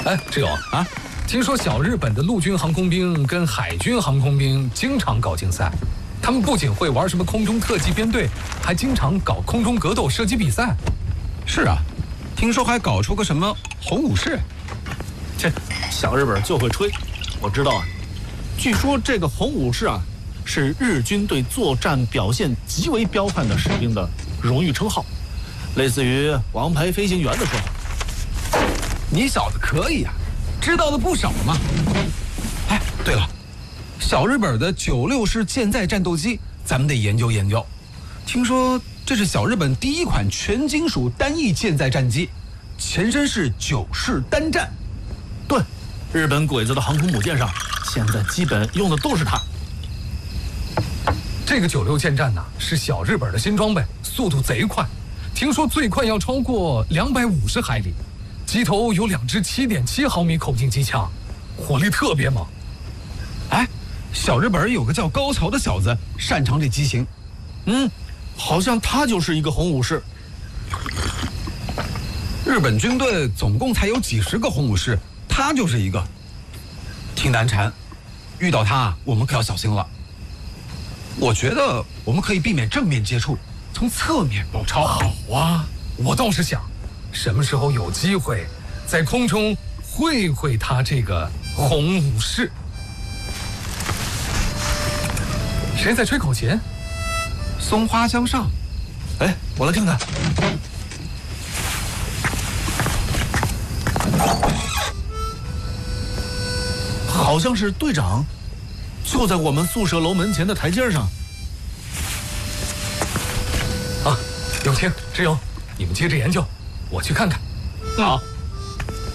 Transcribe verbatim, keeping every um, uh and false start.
哎，志勇啊，听说小日本的陆军航空兵跟海军航空兵经常搞竞赛，他们不仅会玩什么空中特技编队，还经常搞空中格斗射击比赛。 是啊，听说还搞出个什么红武士。 切，小日本就会吹。我知道啊，据说这个红武士啊，是日军对作战表现极为彪悍的士兵的荣誉称号，类似于王牌飞行员的说法。 你小子可以啊，知道的不少嘛。哎，对了，小日本的九六式舰载战斗机，咱们得研究研究。听说这是小日本第一款全金属单翼舰载战机，前身是九式单战。 对，日本鬼子的航空母舰上，现在基本用的都是它。 这个九六舰战呢，是小日本的新装备，速度贼快，听说最快要超过两百五十海里。机头有两支七点七毫米口径机枪，火力特别猛。 哎，小日本有个叫高桥的小子，擅长这机型。 嗯，好像他就是一个红武士。 日本军队总共才有几十个红武士，他就是一个，挺难缠。遇到他，我们可要小心了。我觉得我们可以避免正面接触，从侧面包抄。 好啊，我倒是想。什么时候有机会，在空中会会他这个红武士？谁在吹口琴？ 松花江上。 哎，我来看看。好像是队长，就在我们宿舍楼门前的台阶上。 啊，永清、志勇，你们接着研究。我去看看。 好。